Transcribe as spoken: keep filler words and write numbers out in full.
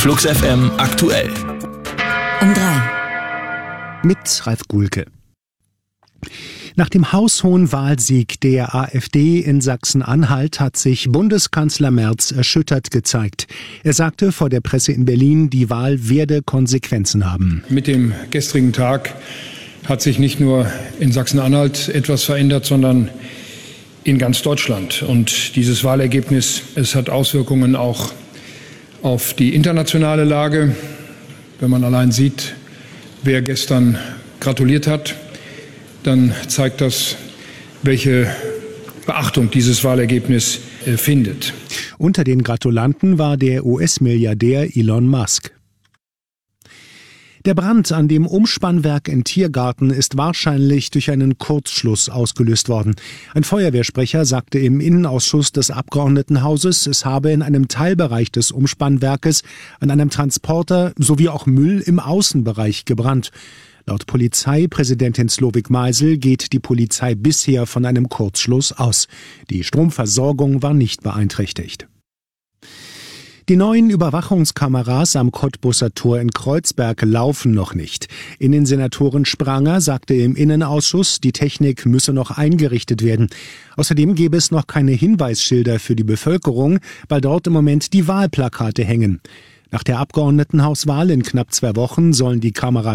Flux F M aktuell. Um drei. Mit Ralf Gulke. Nach dem haushohen Wahlsieg der AfD in Sachsen-Anhalt hat sich Bundeskanzler Merz erschüttert gezeigt. Er sagte vor der Presse in Berlin, die Wahl werde Konsequenzen haben. Mit dem gestrigen Tag hat sich nicht nur in Sachsen-Anhalt etwas verändert, sondern in ganz Deutschland. Und dieses Wahlergebnis, es hat Auswirkungen auch auf die internationale Lage. Wenn man allein sieht, wer gestern gratuliert hat, dann zeigt das, welche Beachtung dieses Wahlergebnis äh, findet. Unter den Gratulanten war der U S-Milliardär Elon Musk. Der Brand an dem Umspannwerk in Tiergarten ist wahrscheinlich durch einen Kurzschluss ausgelöst worden. Ein Feuerwehrsprecher sagte im Innenausschuss des Abgeordnetenhauses, es habe in einem Teilbereich des Umspannwerkes an einem Transporter sowie auch Müll im Außenbereich gebrannt. Laut Polizeipräsidentin Slowik Meisel geht die Polizei bisher von einem Kurzschluss aus. Die Stromversorgung war nicht beeinträchtigt. Die neuen Überwachungskameras am Kottbusser Tor in Kreuzberg laufen noch nicht. Innensenatorin Spranger sagte im Innenausschuss, die Technik müsse noch eingerichtet werden. Außerdem gäbe es noch keine Hinweisschilder für die Bevölkerung, weil dort im Moment die Wahlplakate hängen. Nach der Abgeordnetenhauswahl in knapp zwei Wochen sollen die Kameras